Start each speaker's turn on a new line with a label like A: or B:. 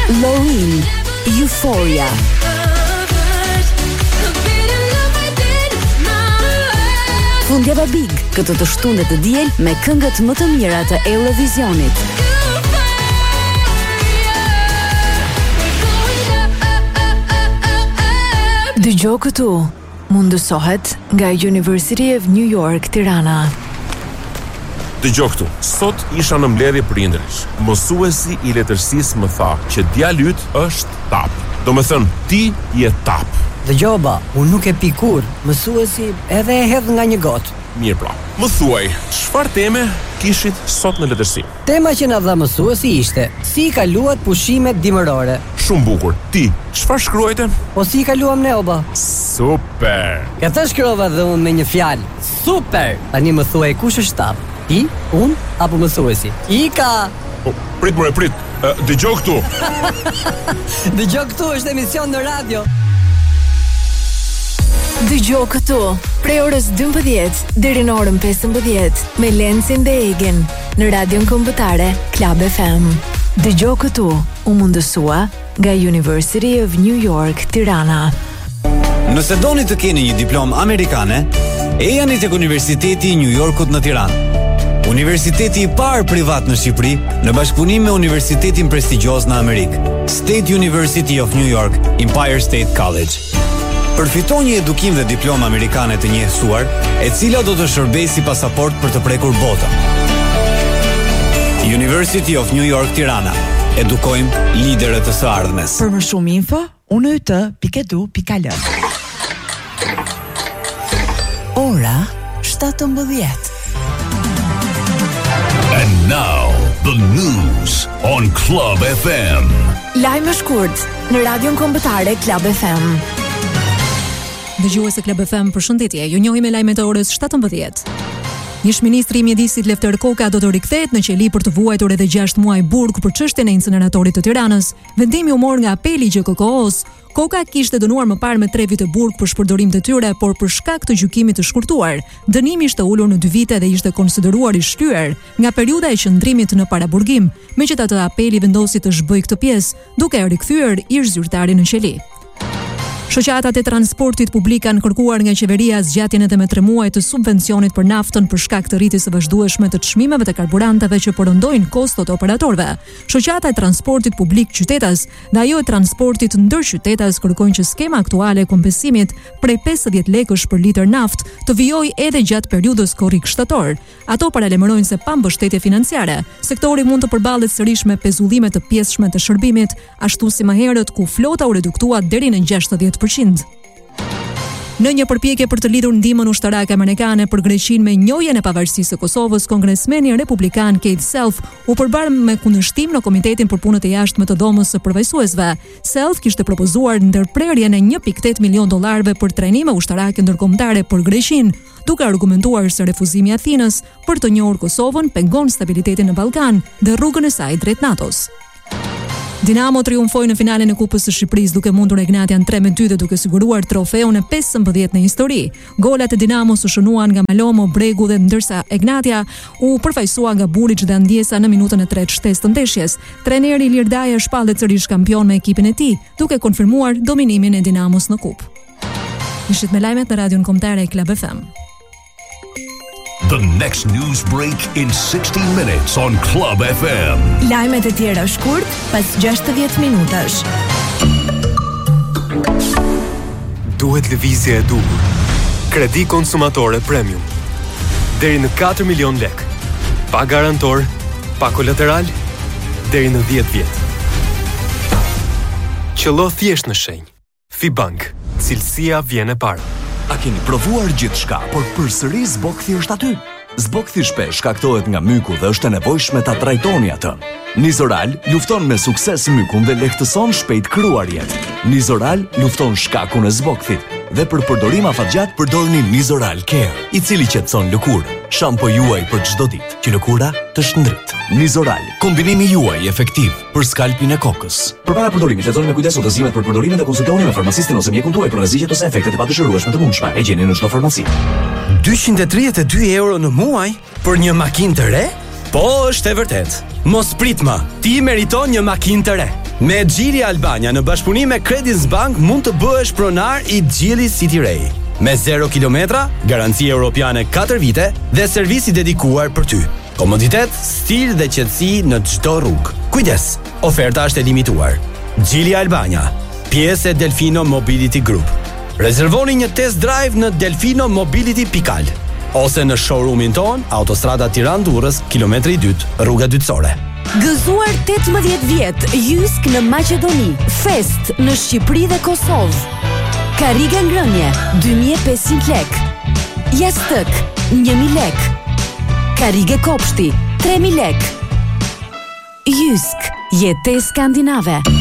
A: Loreen, Euphoria. Fundjava Big, këtë të shtundet të diel me këngët më të mira të Eurovisionit. Dëgjoj këtu, mundësohet nga University of New York, Tirana.
B: Dëgjoj këtu, sot isha në mbledhje prindërish. Mësuesi i letërsisë më tha që djali yt është tap. Do me thënë, ti je tap.
C: Dëgjoj ba, unë nuk e pikur, mësuesi edhe e hedh nga një gotë.
B: Mirë pra, më thuaj, çfarë teme kishit sot në letërsi?
C: Tema që na dha mësuesi ishte, si i kaluat pushimet dimërore.
B: Shumë bukur, ti, çfarë shkruajte?
C: Po si i kaluam ne, oba?
B: Super!
C: Këtë shkrova dhe unë me një fjalë, super! Tani më thuaj kush është tap? Ti, unë, apo mësuesi? Ika!
B: Prit, dëgjoj këtu!
C: Dëgjoj këtu është emision në radio.
A: Dëgjoj këtu, prej orës 12 deri në orën 15 me Lencin dhe Egin në radion kombëtare Club FM. Dëgjoj këtu, u mundësua nga University of New York, Tirana.
D: Nëse doni të keni një diplomë amerikane, ejani tek Universiteti i New Yorkut në Tiranë. Universiteti i parë privat në Shqipëri, në bashkëpunim me universitetin prestigjioz në Amerikë, State University of New York, Empire State College. Përfiton një edukim dhe diplomë amerikane të njehsuar, e cila do të shërbejë si pasaport për të prekur botën. University of New York, Tirana. Edukojmë liderët e së ardhmes.
E: Për më shumë info, unyt.edu.al. Ora 17.
F: And now, the news on Club FM.
A: Lajme shkurt në radion kombëtare Club FM.
G: Dëgjues e Club FM, përshëndetje. Ju njohim me lajmet e orës 17. Ish-ministri i mjedisit Lefter Koka do të rikthehet në qeli për të vuajtur edhe 6 muaj burg për çështjen e inceneratorit të Tiranës. Vendimi u mor nga apeli i GKK-s. Koka kishte dënuar më parë me 3 vite burg për shpërdorim të tyre, por për shkak të gjykimit të shkurtuar, dënimi ishte ulur në 2 vite dhe ishte konsideruar i shtyer nga periudha e qëndrimit në paraburgim. Megjithatë, apeli vendosi të zhbëjë këtë pjesë, duke e rikthyer ish-zyrtarin në qeli. Shoqatat e transportit publik kanë kërkuar nga qeveria zgjatjen edhe me 3 muaj të subvencionit për naftën për shkak të rritjes së vazhdueshme të çmimeve të karburanteve që përndojnë kostot e operatorëve. Shoqata e transportit publik qytetas dhe ajo e transportit ndërqytetas kërkojnë që skema aktuale e kompensimit prej 50 lekësh për litër naftë të vijojë edhe gjatë periudhës korrik shtator. Ato paralajmërojnë se pa mbështetje financiare, sektori mund të përballet sërish me pezullime të pjesshme të shërbimit, ashtu si më herët ku flota u reduktua deri në 60%. Në një përpjekje për të lidhur ndihmën ushtarake amerikane për Greqinë me njohjen e pavarësisë së Kosovës, kongresmeni republikan Keith Self u përbar me kundërshtim në Komitetin për Punët e Jashtme të Dhomës së Përfaqësuesve. Self kishte propozuar ndërprerjen e $1.8 milion për trajnime ushtarake ndërkombëtare për Greqinë, duke argumentuar se refuzimi i Athinës për të njohur Kosovën pengon stabilitetin në Ballkan dhe rrugën e saj drejt NATO-s. Dinamo triumfoi në finalen e Kupës së Shqipërisë duke mundur Egnatian 3-2 dhe duke siguruar trofeun e 15 në histori. Golat e Dinamos u shënuan nga Malomo, Bregu dhe ndërsa Egnatia u përfaqësua nga Buriç dhe Andjesa në minutën e 3 shtesë të ndeshjes. Trajneri Ilir Daja shpallet sërish kampion me ekipin e tij, duke konfirmuar dominimin e Dinamos në Kupë. Ishit me lajmet në radion kombëtare Club FM.
F: The next news break in 60 minutes on Club FM.
A: Lajmet e tjera shkurt pas 60 minutash.
H: Duhet lëvizje e duhur. Kredi konsumatore premium. Deri në 4 milion lek. Pa garantor, pa kolateral, deri në 10 vjet. Qëllo thjesht në shenjë. FiBank, cilësia vjen e parë.
I: A keni provuar gjithçka, por përsëri zbokthi është aty? Zbokthi shpesh shkaktohet nga myku dhe është e nevojshme ta trajtoni atë. Nizoral lufton me sukses mykun dhe lehtëson shpejt kryuarjet. Nizoral lufton shkakun e zbokthit dhe për përdorim afatgjat përdorni Nizoral Care, i cili qetëson lëkurën. Shampo juaj për çdo ditë, që lëkura të shndrit. Nizoral, kombinimi juaj efektiv për skalpin e kokës.
J: Përpara përdorimit, lexoni me kujdes udhëzimet për përdorimin dhe konsultoni me farmacistin ose mjekun tuaj për rrezikët ose efektet e padëshirueshme të mundshme. E gjeni në çdo farmaci.
K: 232 euro në muaj për një makinë të re? Po, është e vërtet. Mos prit më, ti meriton një makinë të re. Me Gjili Albania në bashkëpunim me Creditsbank mund të bëhesh pronar i Gjili City Rail. Me 0 kilometra, garanci europiane 4 vite dhe servisi dedikuar për ty. Komoditet, stil dhe qetësi në çdo rrugë. Kujdes, oferta është e limituar. Gjili Albania, pjesë e Delfino Mobility Group. Rezervoni një test drive në delfinomobility.al ose në showroomin ton, Autostrada Tiranë-Durrës, kilometri 2, rruga Dytësore.
L: Gëzuar 18 vjet, Jysk në Maqedoni, fest në Shqipëri dhe Kosovë. Karriga ngrënie, 2500 lek. Jastëk, 1000 lek. Karrige kopshti, 3000 lek. Jysk, jetë skandinave.